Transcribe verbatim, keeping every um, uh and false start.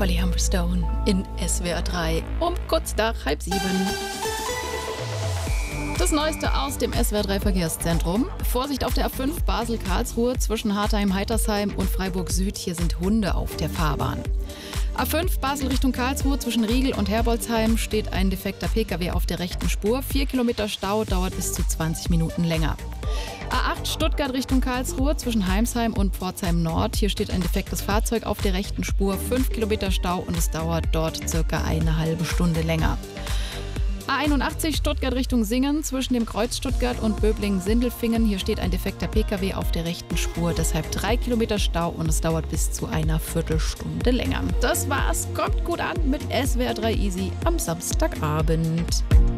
Holly Humberstone in S W R drei um kurz nach halb sieben. Das Neueste aus dem S W R drei Verkehrszentrum. Vorsicht auf der A fünf Basel-Karlsruhe zwischen Hartheim-Heitersheim und Freiburg-Süd. Hier sind Hunde auf der Fahrbahn. A fünf Basel Richtung Karlsruhe zwischen Riegel und Herbolzheim steht ein defekter Pkw auf der rechten Spur. Vier Kilometer Stau, dauert bis zu zwanzig Minuten länger. A acht Stuttgart Richtung Karlsruhe zwischen Heimsheim und Pforzheim Nord. Hier steht ein defektes Fahrzeug auf der rechten Spur. Fünf Kilometer Stau und es dauert dort circa eine halbe Stunde länger. A einundachtzig Stuttgart Richtung Singen zwischen dem Kreuz Stuttgart und Böblingen-Sindelfingen. Hier steht ein defekter Pkw auf der rechten Spur, deshalb drei Kilometer Stau und es dauert bis zu einer Viertelstunde länger. Das war's, kommt gut an mit S W R drei Easy am Samstagabend.